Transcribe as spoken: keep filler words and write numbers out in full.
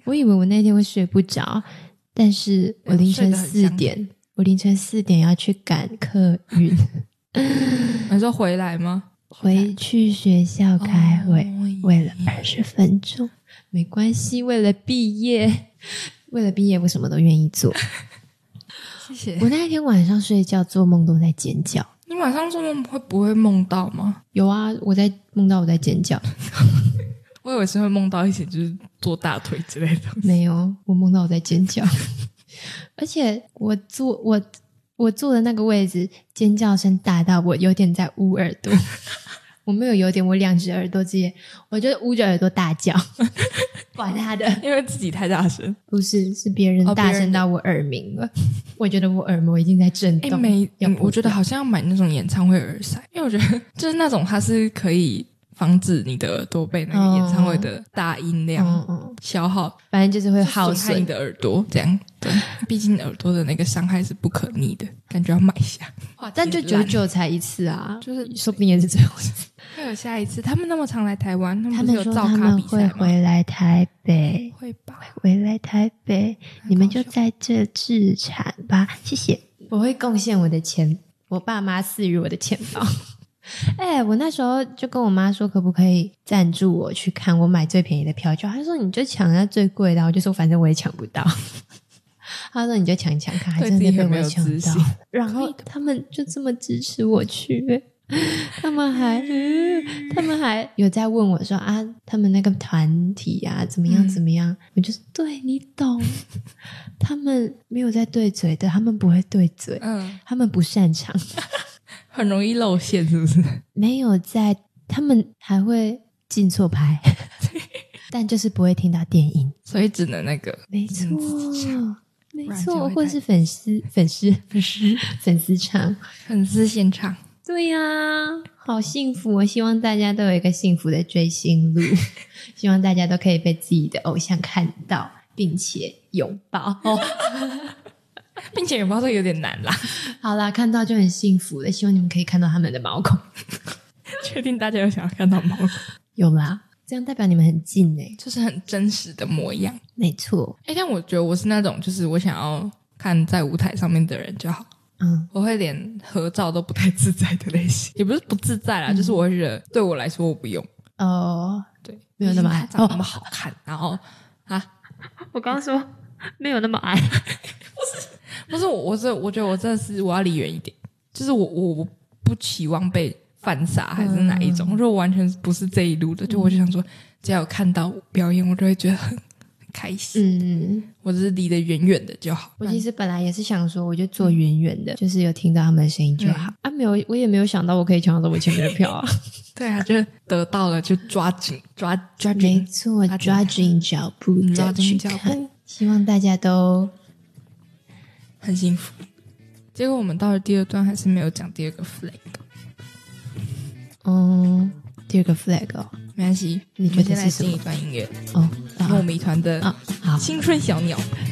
我以为我那天会睡不着，但是我凌晨四点我凌晨四点要去赶客运你说回来吗？ 回去学校开会、哦、为了二十分钟，没关系，为了毕业为了毕业我什么都愿意做谢谢。 我那天晚上睡觉做梦都在尖叫。 你晚上做梦会不会梦到吗？ 有啊，我在梦到我在尖叫我以为是会梦到一些就是做大腿之类的东西。 没有，我梦到我在尖叫而且我坐我我坐的那个位置尖叫声大到我有点在捂耳朵我没有有点，我两只耳朵直接我就捂着耳朵大叫管他的， 因为自己太大声。 不是，是别人大声到我耳鸣了、哦、我觉得我耳膜已经在震动。 诶没、嗯、我觉得好像要买那种演唱会耳塞，因为我觉得就是那种它是可以防止你的耳朵被那个演唱会的大音量消耗、嗯嗯、 反正就是会耗损你的耳朵这样。对，毕竟耳朵的那个伤害是不可逆的，感觉要买一下。 哇，但就久久才一次啊，就是说不定也是最后一次。 会有下一次，他们那么常来台湾，他们不是有造咖比赛吗？ 他们会回来台北， 会吧？ 回来台北，你们就在这自产吧。谢谢，我会贡献我的钱，我爸妈赐予我的钱包。哎、欸，我那时候就跟我妈说，可不可以赞助我去看，我买最便宜的票就好。她说你就抢那最贵的，我就说反正我也抢不到。她说你就抢抢看，还真的被我抢到。然后他们就这么支持我去、欸。他们还、嗯、他们还有在问我说啊，他们那个团体啊怎么样怎么样、嗯、我就是对你懂他们没有在对嘴的，他们不会对嘴、嗯、他们不擅长很容易露馅是不是？ 没有在，他们还会进错拍但就是不会听到电音， 所以只能那个没错没错，或是粉丝粉丝粉丝粉丝唱粉丝现场。 对呀、啊，好幸福，我希望大家都有一个幸福的追星路希望大家都可以被自己的偶像看到并且拥抱、哦、 并且拥抱这个有点难啦。 好啦，看到就很幸福了，希望你们可以看到他们的毛孔确定大家有想要看到毛孔？ 有啦，这样代表你们很近耶， 就是很真实的模样。 没错。 诶，但我觉得我是那种就是我想要看在舞台上面的人就好，嗯，我会连合照都不太自在的类型，也不是不自在啦、嗯、就是我会觉得对我来说我不用哦， 对， 没有那么矮， 长那么好看、哦、然后啊， 我刚刚说没有那么矮不是不是我我是我觉得我真的是我要离远一点，就是我我我不期望被犯傻还是哪一种，我说、嗯、我完全不是这一路的，就我就想说只要有看到表演我就会觉得很开心，嗯，我只是离得远远的就好。 我其实本来也是想说我就坐远远的、嗯、就是有听到他们的声音就好、嗯、啊，没有，我也没有想到我可以抢到我前面的票啊对啊，就得到了就抓紧抓抓紧， 没错，抓紧脚步的去看，希望大家都很幸福。结果我们到了第二段还是没有讲第二个 flag。 嗯，第二个 flag 哦， 没关系， 你觉得是什么？ 我们现在进一段音乐哦， 糯米团的青春小鸟。